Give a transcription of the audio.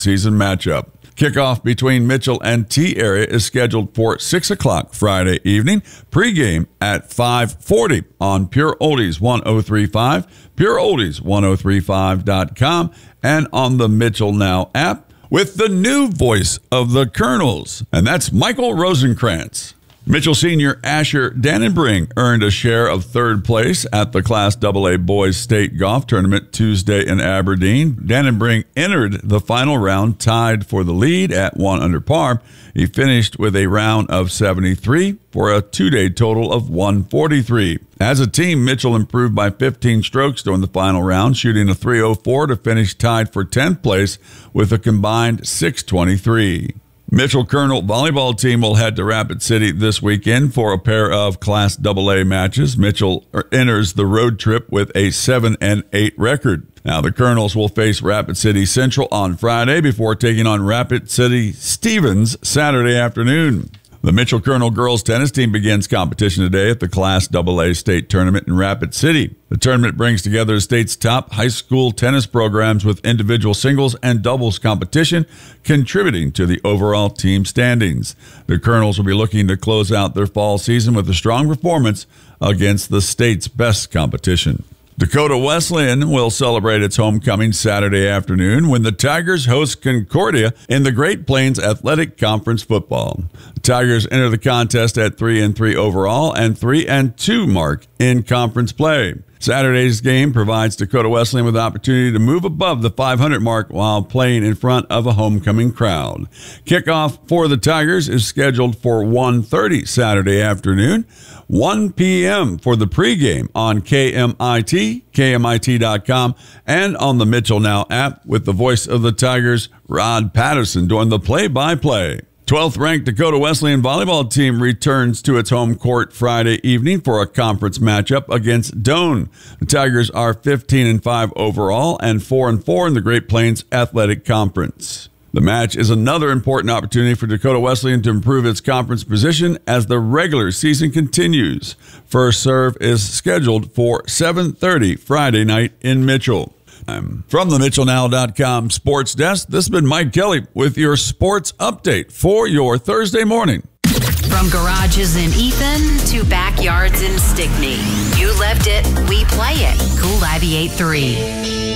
season matchup. Kickoff between Mitchell and T-Area is scheduled for 6 o'clock Friday evening. Pregame at 5:40 on Pure Oldies 103.5, pureoldies1035.com, and on the Mitchell Now app with the new voice of the Colonels, and that's Michael Rosenkrantz. Mitchell senior Asher Dannenbring earned a share of third place at the Class AA Boys State Golf Tournament Tuesday in Aberdeen. Dannenbring entered the final round tied for the lead at 1 under par. He finished with a round of 73 for a two-day total of 143. As a team, Mitchell improved by 15 strokes during the final round, shooting a 304 to finish tied for 10th place with a combined 623. Mitchell Colonel volleyball team will head to Rapid City this weekend for a pair of Class AA matches. Mitchell enters the road trip with a 7-8 record. Now the Colonels will face Rapid City Central on Friday before taking on Rapid City Stevens Saturday afternoon. The Mitchell Colonel girls tennis team begins competition today at the Class AA state tournament in Rapid City. The tournament brings together the state's top high school tennis programs with individual singles and doubles competition, contributing to the overall team standings. The Colonels will be looking to close out their fall season with a strong performance against the state's best competition. Dakota Wesleyan will celebrate its homecoming Saturday afternoon when the Tigers host Concordia in the Great Plains Athletic Conference football. The Tigers enter the contest at 3-3 overall and 3-2 mark in conference play. Saturday's game provides Dakota Wesleyan with the opportunity to move above the 500 mark while playing in front of a homecoming crowd. Kickoff for the Tigers is scheduled for 1:30 Saturday afternoon, 1 p.m. for the pregame on KMIT, KMIT.com, and on the Mitchell Now app with the voice of the Tigers, Rod Patterson, doing the play-by-play. 12th-ranked Dakota Wesleyan volleyball team returns to its home court Friday evening for a conference matchup against Doane. The Tigers are 15-5 overall and 4-4 in the Great Plains Athletic Conference. The match is another important opportunity for Dakota Wesleyan to improve its conference position as the regular season continues. First serve is scheduled for 7:30 Friday night in Mitchell. From the MitchellNow.com sports desk, this has been Mike Kelly with your sports update for your Thursday morning. From garages in Ethan to backyards in Stickney, you left it, we play it. Cool 98.3.